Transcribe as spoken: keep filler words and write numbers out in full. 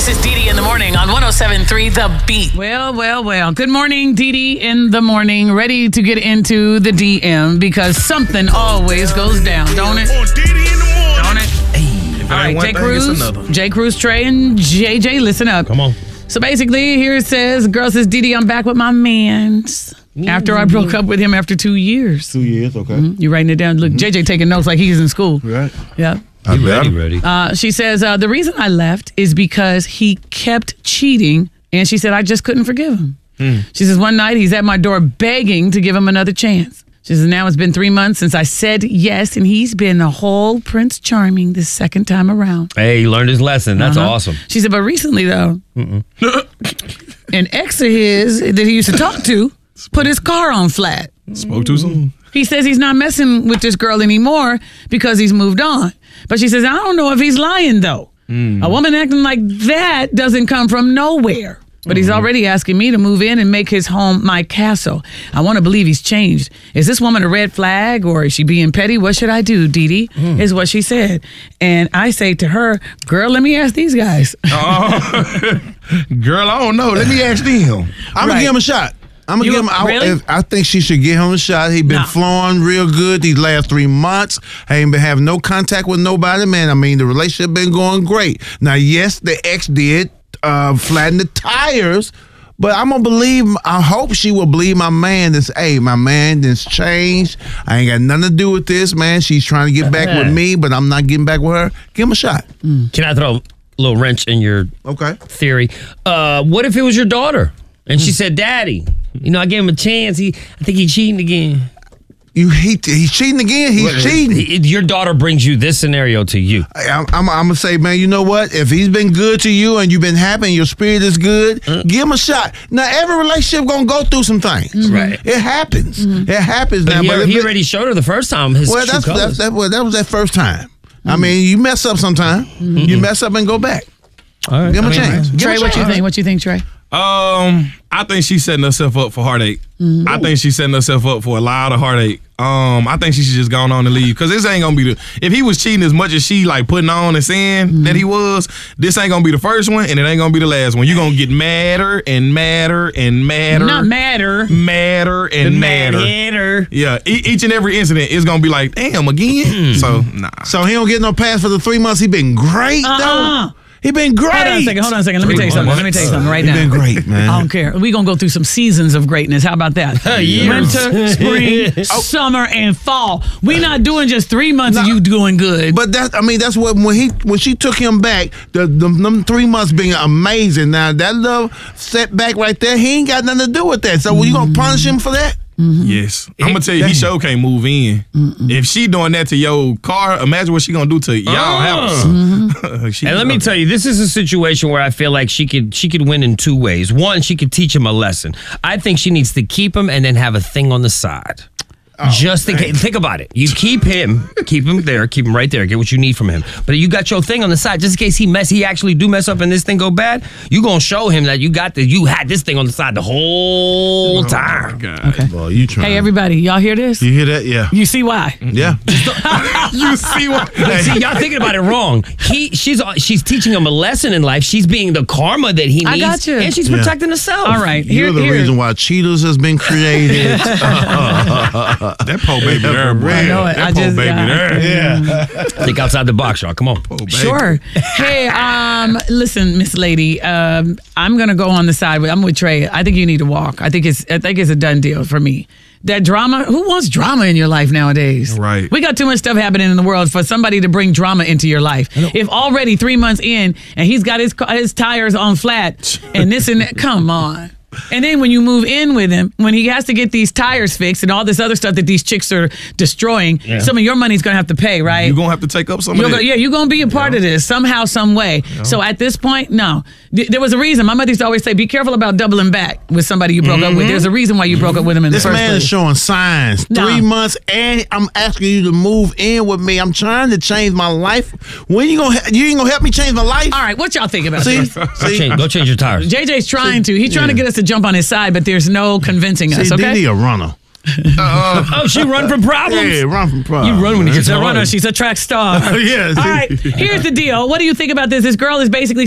This is Dee Dee in the morning on one oh seven point three The Beat. Well, well, well. Good morning, Dee Dee in the morning. Ready to get into the D M because something always goes down, don't it? On Dee Dee in the morning. Don't it? If it All right, ain't one Jay thing, Cruz, it's another. Jay Cruz, Trey, and J J, listen up. Come on. So basically, here it says, girl says, Dee Dee, I'm back with my mans. After I broke up with him after two years. Two years, okay. Mm-hmm. You writing it down? Look, J J taking notes like he's in school. Right. Yeah. You ready, ready. Uh, she says, uh, the reason I left is because he kept cheating. And she said, I just couldn't forgive him. Hmm. She says, one night he's at my door begging to give him another chance. She says, now it's been three months since I said yes, and he's been a whole Prince Charming this second time around. Hey, he learned his lesson. That's Uh-huh. awesome. She said, but recently, though, an ex of his that he used to talk to put his car on flat. Spoke too soon. He says he's not messing with this girl anymore because he's moved on. But she says, I don't know if he's lying, though. Mm. A woman acting like that doesn't come from nowhere. But he's already asking me to move in and make his home my castle. I want to believe he's changed. Is this woman a red flag or is she being petty? What should I do, Dee Dee? Mm. Is what she said. And I say to her, girl, let me ask these guys. Oh, girl, I don't know. Let me ask them. I'm Right. gonna give him a shot. I'm gonna You- give him. I, really? if- I think she should give him a shot. He been Nah. flowing real good these last three months. Ain't been having no contact with nobody, man. I mean, the relationship been going great. Now, yes, the ex did uh, flatten the tires, but I'm gonna believe. I hope she will believe my man. This, hey, my man, this changed. I ain't got nothing to do with this, man. She's trying to get back with me, but I'm not getting back with her. Give him a shot. Can I throw a little wrench in your Okay. theory? Uh, what if it was your daughter and she said, Daddy, you know, I gave him a chance. He, I think he's cheating again. You he he's cheating again. He's cheating. He- your daughter brings you this scenario to you. I'm, I'm, I'm gonna say, man, you know what? If he's been good to you and you've been happy and your spirit is good, give him a shot. Now, every relationship gonna go through some things. Right. It happens. It happens But now. he, but if he it- already showed her the first time his well, true that's, colors. that's that, well, that was that first time. I mean, you mess up sometime. You mess up and go back. All right. Give him a chance. Give Trey, him a what you chance. think? What you think, Trey? Um, I think she's setting herself up for heartache. I think she's setting herself up for a lot of heartache. Um, I think she should just go on and leave because this ain't gonna be the. If he was cheating as much as she like putting on and saying that he was, this ain't gonna be the first one, and it ain't gonna be the last one. You're gonna get madder and madder and madder, Not matter. madder and madder. Hitter. Yeah, e- each and every incident is gonna be like, damn, again. So nah. So he don't get no pass for the three months. He been great Uh-uh. though. He been great. Hold on a second. Hold on a second. Let me tell you something. Let me tell you something right He now. been great, man. I don't care. We're going to go through some seasons of greatness. How about that? Years. Winter, spring, summer, and fall. We're not doing just three months of you doing good. But that I mean that's what when he when she took him back, the, the them three months being amazing. Now that little setback right there, he ain't got nothing to do with that. So you gonna punish him for that? Yes, I'm gonna tell you, he sure can't move in. If she doing that to your car, imagine what she gonna do to y'all house. She- And let me tell you, this is a situation where I feel like she could she could win in two ways. One, she could teach him a lesson. I think she needs to keep him and then have a thing on the side. Just in case. Think about it. You keep him, keep him there, keep him right there, get what you need from him. But you got your thing on the side, just in case he mess, he actually do mess up and this thing go bad. You gonna show him that you got this, you had this thing on the side the whole time. Okay. Well, you trying? Hey, everybody. Y'all hear this? You hear that? Yeah. You see why? Yeah. you see what? But see, y'all thinking about it wrong. He, she's, she's teaching him a lesson in life. She's being the karma that he needs, I got you. and she's Yeah. protecting herself. All right. You're Here, the here. reason why Cheetos has been created. That poor baby there, bro. I know it. That I poor just- baby yeah. there. yeah. Think outside the box, y'all. Come on. Poor baby. Sure. Hey, um, listen, Miss Lady, um, I'm gonna go on the side. With, I'm with Trey. I think you need to walk. I think it's I think it's a done deal for me. That drama. Who wants drama in your life nowadays? Right. We got too much stuff happening in the world for somebody to bring drama into your life. If already three months in and he's got his ca- his tires on flat and this and that, come on. And then when you move in with him, when he has to get these tires fixed and all this other stuff that these chicks are destroying, Yeah. some of your money's gonna have to pay, right? You gonna have to take up some You're of gonna, that. yeah, you're gonna be a part of this somehow, some way. So at this point, no. Th- there was a reason. My mother used to always say, "Be careful about doubling back with somebody you broke up with." There's a reason why you broke up with him in This the first man place. is showing signs. No. Three months, and I'm asking you to move in with me. I'm trying to change my life. When you gonna? You ain't gonna help me change my life? All right, what y'all think about See, this? Go see, change, go change your tires. J J's trying to. He's trying to yeah. get us to jump on his side, but there's no convincing us. see, Okay. Dee Dee a runner. Oh, she run from problems? Yeah, run from problems. You run when it She's gets a runner. hard. She's a track star. Yeah, All see? right. Here's the deal. What do you think about this? This girl is basically